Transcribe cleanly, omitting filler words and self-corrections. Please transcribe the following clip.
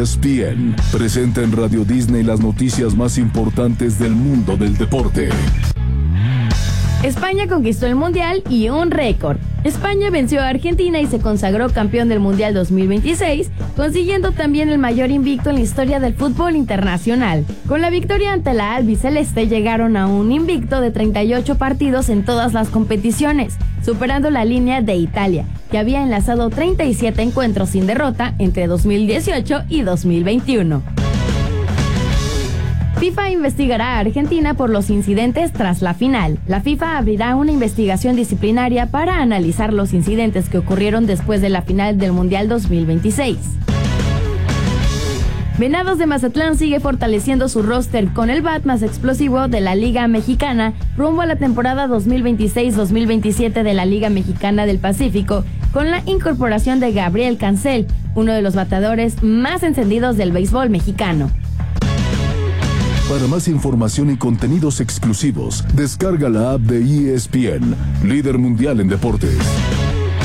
ESPN presenta en Radio Disney las noticias más importantes del mundo del deporte. España conquistó el Mundial y un récord. España venció a Argentina y se consagró campeón del Mundial 2026, consiguiendo también el mayor invicto en la historia del fútbol internacional. Con la victoria ante la albiceleste llegaron a un invicto de 38 partidos en todas las competiciones, superando la línea de Italia, que había enlazado 37 encuentros sin derrota entre 2018 y 2021. FIFA investigará a Argentina por los incidentes tras la final. La FIFA abrirá una investigación disciplinaria para analizar los incidentes que ocurrieron después de la final del Mundial 2026. Venados de Mazatlán sigue fortaleciendo su roster con el bat más explosivo de la Liga Mexicana rumbo a la temporada 2026-2027 de la Liga Mexicana del Pacífico, con la incorporación de Gabriel Cancel, uno de los bateadores más encendidos del béisbol mexicano. Para más información y contenidos exclusivos, descarga la app de ESPN, líder mundial en deportes.